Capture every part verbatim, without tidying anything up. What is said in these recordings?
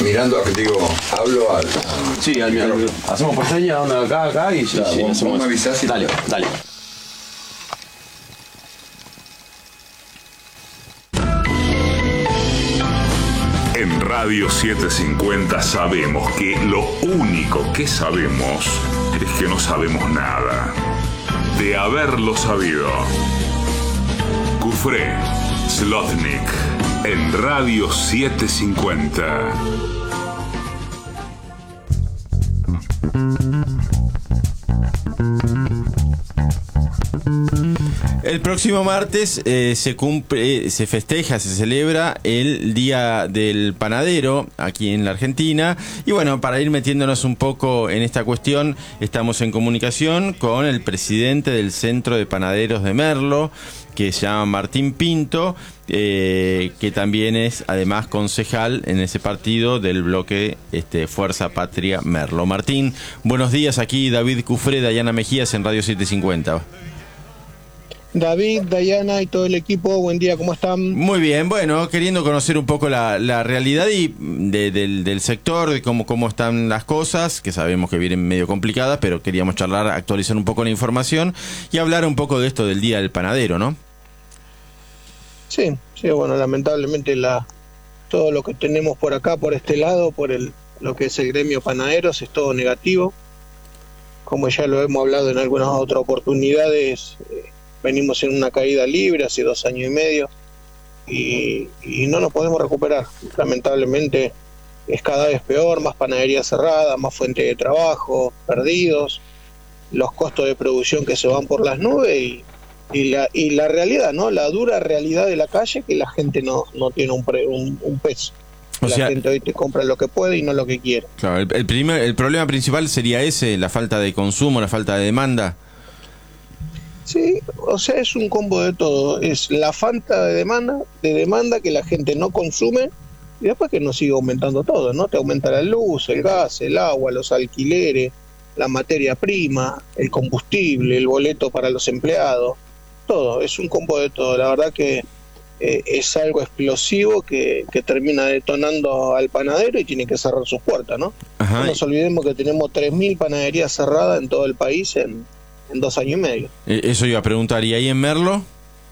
mirando, a que te digo, hablo al... Sí, al, al, hacemos por señas, una acá, acá y claro, sí, vos, hacemos. vos me avisás y... Dale, dale. En Radio setecientos cincuenta sabemos que lo único que sabemos es que no sabemos nada. De haberlo sabido. Cufré, Slotnick, en Radio setecientos cincuenta. El próximo martes eh, se cumple, se festeja, se celebra el Día del Panadero aquí en la Argentina. Y bueno, para ir metiéndonos un poco en esta cuestión, estamos en comunicación con el presidente del Centro de Panaderos de Merlo, que se llama Martín Pinto, eh, que también es además concejal en ese partido del bloque este, Fuerza Patria Merlo. Martín, buenos días, aquí David Cufré, Dayana Mejías en Radio setecientos cincuenta. David, Dayana y todo el equipo, buen día, ¿cómo están? Muy bien, bueno, queriendo conocer un poco la, la realidad y de, del, del sector, de cómo, cómo están las cosas, que sabemos que vienen medio complicadas, pero queríamos charlar, actualizar un poco la información y hablar un poco de esto del Día del Panadero, ¿no? Sí, sí, bueno, lamentablemente la todo lo que tenemos por acá, por este lado, por el lo que es el gremio panaderos, es todo negativo. Como ya lo hemos hablado en algunas otras oportunidades, eh, venimos en una caída libre hace dos años y medio y, y no nos podemos recuperar. Lamentablemente es cada vez peor, más panadería cerrada, más fuente de trabajo, perdidos, los costos de producción que se van por las nubes y, y, la, y la realidad, ¿no? La dura realidad de la calle, que la gente no, no tiene un, pre, un, un peso. O la sea, gente hoy te compra lo que puede y no lo que quiere. Claro, el, el, primer, el problema principal sería ese, la falta de consumo, la falta de demanda. Sí, o sea, es un combo de todo. Es la falta de demanda, de demanda que la gente no consume y después que nos sigue aumentando todo, ¿no? Te aumenta la luz, el gas, el agua, los alquileres, la materia prima, el combustible, el boleto para los empleados, todo. Es un combo de todo. La verdad que eh, es algo explosivo que, que termina detonando al panadero y tiene que cerrar sus puertas, ¿no? Ajá. No nos olvidemos que tenemos tres mil panaderías cerradas en todo el país en... en dos años y medio. Eso iba a preguntar, ¿y ahí en Merlo?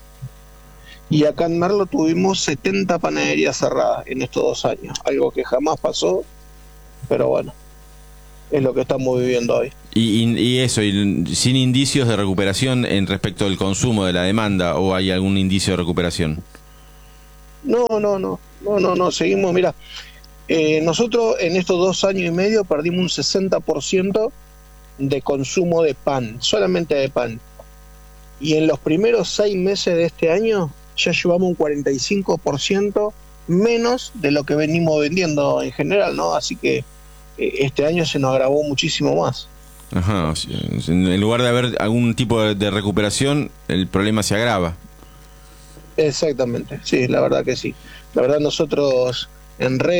Y acá en Merlo tuvimos setenta panaderías cerradas en estos dos años, algo que jamás pasó, pero bueno, es lo que estamos viviendo hoy. Y, y, y eso, y sin indicios de recuperación en respecto del consumo, de la demanda, ¿o hay algún indicio de recuperación? No, no, no, no, no, no, seguimos, mira, eh, nosotros en estos dos años y medio perdimos un sesenta por ciento de consumo de pan, solamente de pan. Y en los primeros seis meses de este año ya llevamos un cuarenta y cinco por ciento menos de lo que venimos vendiendo en general, ¿no? Así que eh, este año se nos agravó muchísimo más. Ajá, o sea, en lugar de haber algún tipo de, de recuperación, el problema se agrava. Exactamente, sí, la verdad que sí. La verdad nosotros en red